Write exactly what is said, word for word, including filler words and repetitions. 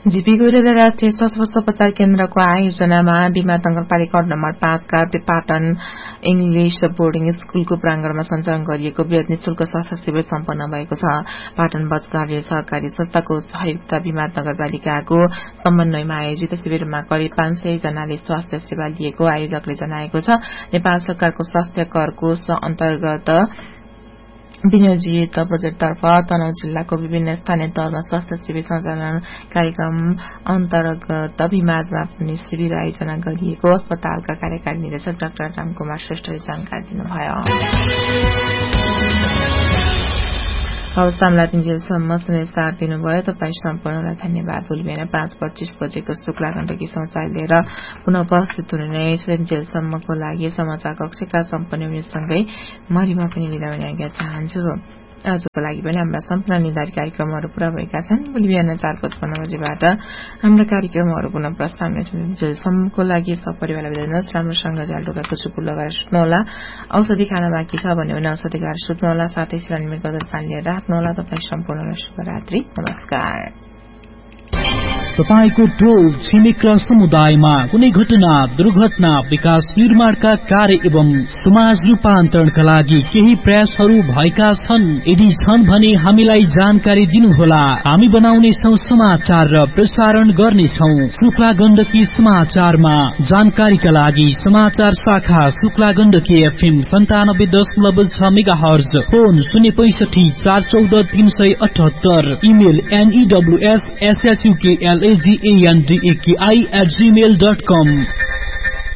GP गैरेला राष्ट्रिय स्वास्थ्य उपचार केन्द्रको आयोजनामा बिमार नगरपालिका नम्बर पाँचका पाटन इंग्लिश बोर्डिङ स्कूलको प्रांगणमा सञ्चालन गरिएको वृहत निशुल्क स्वास्थ्य शिविर सम्पन्न भएको छ। पाटन बचकार्य सहकारी संस्थाको सहयोगता बिमार नगरपालिकाको समन्वयमा आयोजित शिविरमा करिब पाँच सय जनाले स्वास्थ्य सेवा लिएको आयोजकले जनाएको छ। नेपाल सरकारको स्वास्थ्य कर कोष अन्तर्गत विनियोजित बजेटतर्फ तनहुँ जिल्लाको विभिन्न स्थानीय तहमा स्वास्थ्य शिविर सञ्चालन कार्यक्रम अन्तर्गत बिमारमा पनि शिविर आयोजना गरिएको अस्पतालका कार्यकारी निर्देशक डाक्टर रामकुमार श्रेष्ठले जानकारी दिनुभयो। हवस्, हामीलाई तिनजेलसम्म सुने साथ दिनुभयो। तपाईँ सम्पूर्णलाई धन्यवाद। भोलि बिहान पाँच पच्चीस बजेको शुक्ला गण्डकी समाचार लिएर पुनः उपस्थित हुने तिनजेलसम्मको लागि समाचार कक्षका सम्पन्न हुनेसँगै मरिमा पनि लिन आज्ञा चाहन्छु। आजको लागि पनि हाम्रा सम्पूर्ण निर्धारित कार्यक्रमहरू पूरा भएका छन्। भोलि बिहान चार पचपन्न बजेबाट हाम्रा कार्यक्रमहरू पुनः प्रसारण हुनेछन्। सम्मको लागि सपरिवारलाई बिदा दिनुहोस्। राम्रोसँग झ्यालढोकाको चुप्पु लगाएर सुत्नुहोला। औषधि खान बाँकी छ भन्यो भने औषधि खाएर सुत्नुहोला। साथै सिरानिमित गदर पानी लिएर राख्नुहोला। तपाईँ सम्पूर्णलाई शुभरात्रि। नमस्कार। तपाईको टोल छिमेक र समुदायमा कुनै घटना दुर्घटना विकास निर्माणका कार्य एवं समाज रूपान्तरणका लागि केही प्रयासहरू भएका छन्? यदि छन् भने हामीलाई जानकारी दिनुहोला। हामी बनाउनेछौं समाचार र प्रसारण गर्नेछौं शुक्ला गण्डकी समाचारमा। जानकारीका लागि समाचार शाखा शुक्ला गण्डकी एफएम सन्तानब्बे दशमलव छ मेगा हर्ज, फोन शून्य पैंसठी चार चौध तीन सय अठहत्तर, email एनईडब्ल्यूएस एसएसयूकेएल एजीएनडीएकेआई at Gmail dot com.